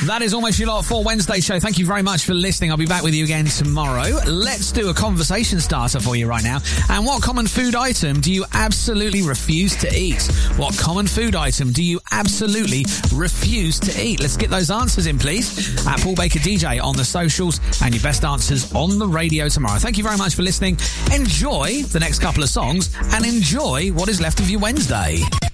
That is Almost Your Lot for Wednesday show. Thank you very much for listening. I'll be back with you again tomorrow. Let's do a conversation starter for you right now. And what common food item do you absolutely refuse to eat? What common food item do you absolutely refuse to eat? Let's get those answers in, please, at Paul Baker DJ on the socials, and your best answers on the radio tomorrow. Thank you very much for listening. Enjoy the next couple of songs and enjoy what is left of your Wednesday.